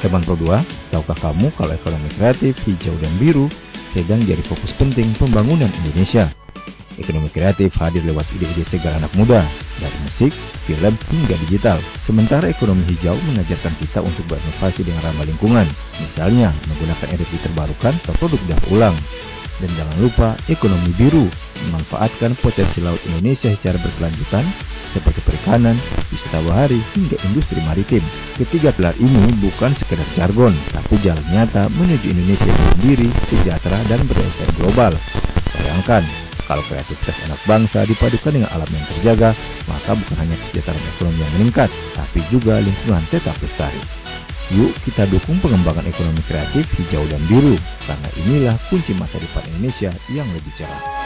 Teman Pro 2, tahukah kamu kalau ekonomi kreatif, hijau dan biru sedang jadi fokus penting pembangunan Indonesia? Ekonomi kreatif hadir lewat ide-ide segar anak muda, dari musik, film, hingga digital. Sementara ekonomi hijau mengajarkan kita untuk berinovasi dengan ramah lingkungan, misalnya menggunakan energi terbarukan atau produk daur ulang. Dan jangan lupa ekonomi biru, memanfaatkan potensi laut Indonesia secara berkelanjutan, seperti perikanan, wisata bahari, hingga industri maritim. Ketiga pilar ini bukan sekedar jargon, tapi jalan nyata menuju Indonesia yang mandiri, sejahtera, dan berdaya saing global. Bayangkan, kalau kreativitas anak bangsa dipadukan dengan alam yang terjaga, maka bukan hanya kesejahteraan ekonomi yang meningkat, tapi juga lingkungan tetap lestari. Yuk kita dukung pengembangan ekonomi kreatif hijau dan biru, karena inilah kunci masa depan Indonesia yang lebih cerah.